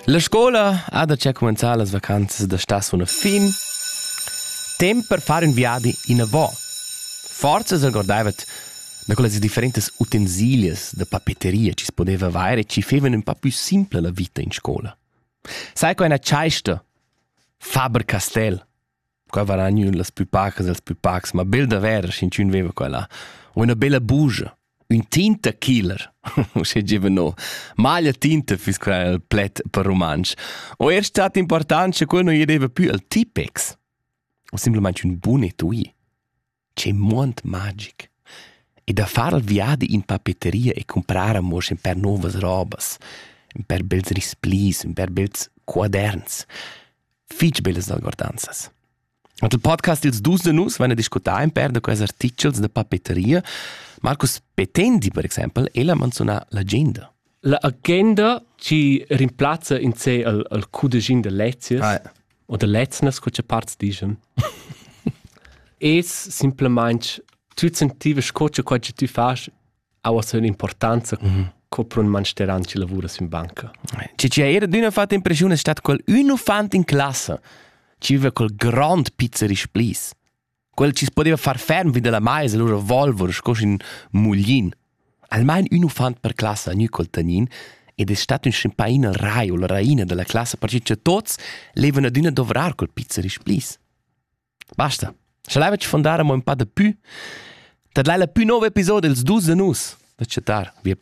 La scola ha da cominciare le vacanze da stagione fin. Tempo per fare un viaggio in avò. Forse si guardavet da quelle differenti utensilies da papeteria ci si poteva avere e ci facevano un po' più simple la vita in scuola. Sai che una ciaista Faber-Castell, qua varranno le più pacche dels più pacche, ma bel davvero si ci aveva quella. Una bella bugia, un tinta killer, o se dicevano, maglia tinta fis quel plet per romansch. O è stato importante che quello non gli deve più il Tipex, o semplicemente un buon etui. C'è molto magic. E da fare il viaggio in papeteria e comprare per nuove robes, per bels risplis, per bels quaderns. Fitch belles algordanzas. Und il podcast ils dus de nus vanno a discutere per de quei articoli de papeteria. Marcus Petendi, per esempio, ella menziona l'agenda. L'agenda ci rimplaza in sé il cudegin de lezies, o de leznes, co c'è parts dicem. Es simplemente tu sentiva scocia qua che tu fas ha un'importanza per un mansterant che lavora in banca. Ci era d'una fatta impressione è stato quel uno fant in classe. Ci aveva quel grand pizzeri splis. Quel ci si poteva far ferm vide la mais e loro volvo scos in muglin. Almeno uno fant per classe a nu col tanin ed è stato un scimpain al rai o la raina della classe perché tots levano d'una dovrar col pizzeri splis. Basta. Se l'aveva ci fondare un po' di più. Tad l'hai la più nuova episodio dels dus de nus. Da cettar, via